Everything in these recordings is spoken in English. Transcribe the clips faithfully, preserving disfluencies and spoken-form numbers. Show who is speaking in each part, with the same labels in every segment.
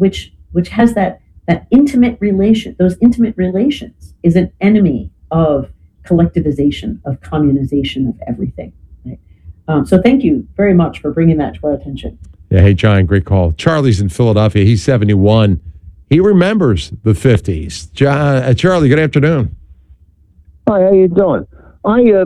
Speaker 1: which which has that that intimate relation, those intimate relations, is an enemy of collectivization, of communization of everything. Right? Um, so thank you very much for bringing that to our attention.
Speaker 2: Yeah, hey, John, great call. Charlie's in Philadelphia. He's seventy-one. He remembers the fifties. John, uh, Charlie, good afternoon.
Speaker 3: Hi, how you doing? I uh,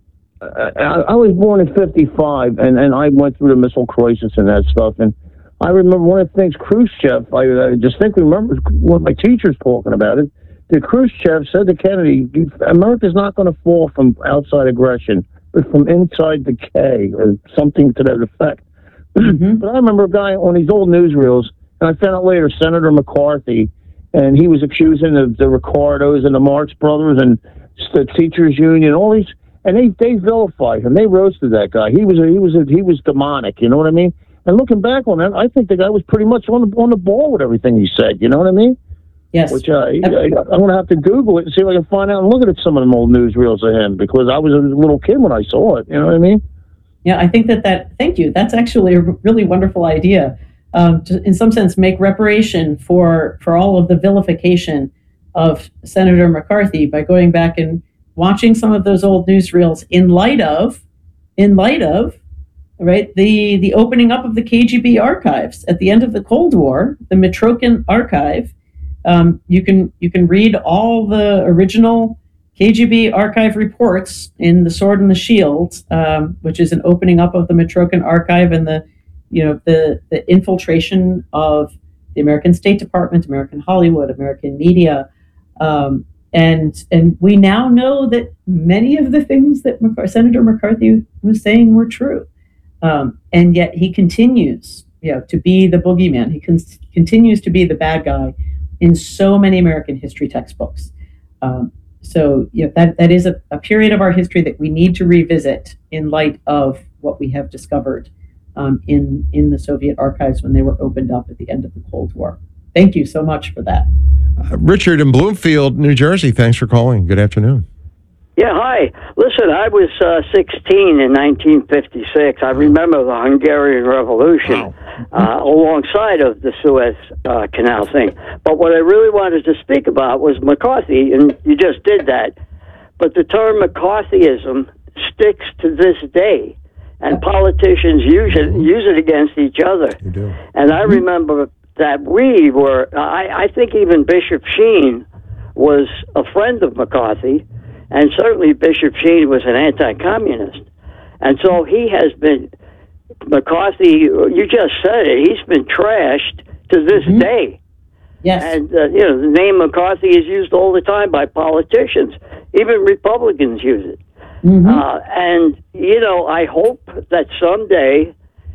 Speaker 3: I, I was born in fifty-five, and, and I went through the missile crisis and that stuff. And I remember one of the things Khrushchev, I, I distinctly remember one of my teachers talking about it, that Khrushchev said to Kennedy, America's not going to fall from outside aggression, but from inside decay, or something to that effect. Mm-hmm. But I remember a guy on these old newsreels, and I found out later, Senator McCarthy, and he was accusing the, the Ricardos and the Marx Brothers and the teachers union, all these, and they they vilified him. They roasted that guy. He was a, he was a, he was demonic. You know what I mean? And looking back on that, I think the guy was pretty much on the on the ball with everything he said. You know what I mean?
Speaker 1: Yes.
Speaker 3: Which uh, I, I, I'm going to have to Google it and see if I can find out and look at some of them old newsreels of him, because I was a little kid when I saw it. You know what I mean?
Speaker 1: Yeah, I think that that. Thank you. That's actually a really wonderful idea. Um, to, in some sense, make reparation for for all of the vilification of Senator McCarthy by going back and watching some of those old newsreels in light of, in light of, right, the the opening up of the K G B archives at the end of the Cold War, the Mitrokhin archive. Um, you can you can read all the original K G B archive reports in The Sword and the Shield, um, which is an opening up of the Mitrokhin archive and the, you know, the the infiltration of the American State Department, American Hollywood, American media. Um, and and we now know that many of the things that McCar- Senator McCarthy was saying were true. Um, and yet he continues, you know, to be the boogeyman. He con- continues to be the bad guy in so many American history textbooks. Um, so you know, that, that is a, a period of our history that we need to revisit in light of what we have discovered um, in, in the Soviet archives when they were opened up at the end of the Cold War. Thank you so much for that.
Speaker 2: Uh, Richard in Bloomfield, New Jersey, thanks for calling. Good afternoon.
Speaker 4: Yeah, hi. Listen, I was uh, sixteen in nineteen fifty-six. I remember the Hungarian Revolution wow. uh, alongside of the Suez uh, Canal thing. But what I really wanted to speak about was McCarthy, and you just did that. But the term McCarthyism sticks to this day, and politicians use it, use it against each other.
Speaker 2: You do.
Speaker 4: And I remember that we were, I, I think even Bishop Sheen was a friend of McCarthy. And certainly Bishop Sheen was an anti-communist. And so he has been, McCarthy, you just said it, he's been trashed to this mm-hmm. day.
Speaker 1: Yes.
Speaker 4: And, uh, you know, the name McCarthy is used all the time by politicians. Even Republicans use it. Mm-hmm. Uh, and, you know, I hope that someday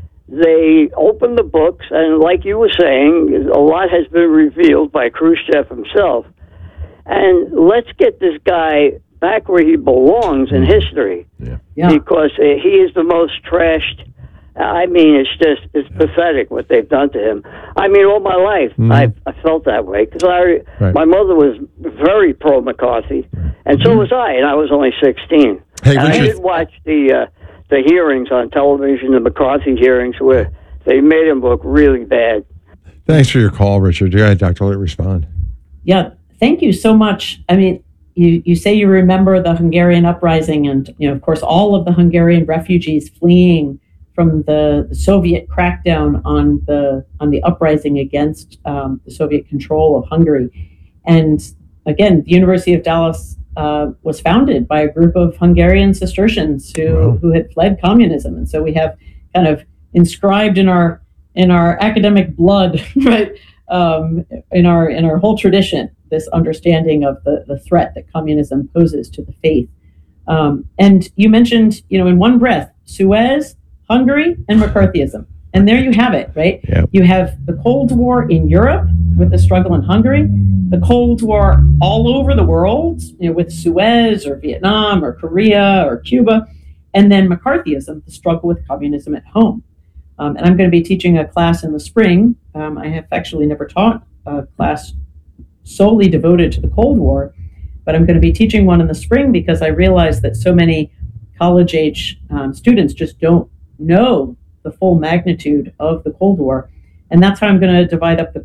Speaker 4: they open the books, and like you were saying, a lot has been revealed by Khrushchev himself. And let's get this guy back where he belongs in history,
Speaker 2: yeah.
Speaker 1: Yeah.
Speaker 4: because uh, he is the most trashed. I mean, it's just, it's yeah. pathetic what they've done to him. I mean, all my life, mm-hmm. I've, I felt that way, because I, right. my mother was very pro-McCarthy, and so mm-hmm. was I, and I was only sixteen.
Speaker 2: Hey,
Speaker 4: and I did watch the, uh, the hearings on television, the McCarthy hearings, where they made him look really bad.
Speaker 2: Thanks for your call, Richard. Yeah, Doctor Let respond.
Speaker 1: Yeah, thank you so much. I mean, You, you say you remember the Hungarian uprising and, you know, of course, all of the Hungarian refugees fleeing from the, the Soviet crackdown on the on the uprising against um, the Soviet control of Hungary. And again, the University of Dallas uh, was founded by a group of Hungarian Cistercians who, wow. who had fled communism. And so we have kind of inscribed in our in our academic blood, right, um, in our in our whole tradition, this understanding of the, the threat that communism poses to the faith. Um, and you mentioned, you know, in one breath, Suez, Hungary, and McCarthyism. And there you have it, right?
Speaker 2: Yep.
Speaker 1: You have the Cold War in Europe with the struggle in Hungary, the Cold War all over the world, you know, with Suez or Vietnam or Korea or Cuba, and then McCarthyism, the struggle with communism at home. Um, and I'm going to be teaching a class in the spring. Um, I have actually never taught a class solely devoted to the Cold War, but I'm going to be teaching one in the spring because I realize that so many college-age um, students just don't know the full magnitude of the Cold War. And that's how I'm going to divide up the